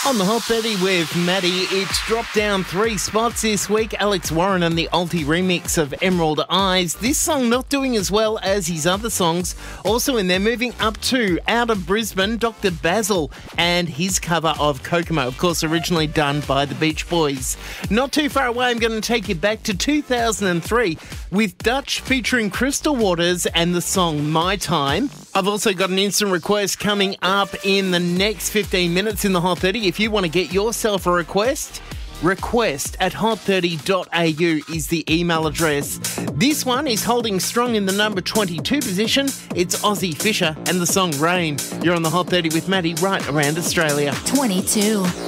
On the Hot 30 with Maddie, it's dropped down 3 spots this week. Alex Warren and the Alti remix of Emerald Eyes. This song not doing as well as his other songs. Also in there, moving up to out of Brisbane, Dr. Basil and his cover of Kokomo, of course, originally done by the Beach Boys. Not too far away, I'm going to take you back to 2003 with Dutch featuring Crystal Waters and the song My Time. I've also got an instant request coming up in the next 15 minutes in the Hot 30. If you want to get yourself a request at hot30.au is the email address. This one is holding strong in the number 22 position. It's Ozzy Fisher and the song Rain. You're on the Hot 30 with Maddie right around Australia. 22.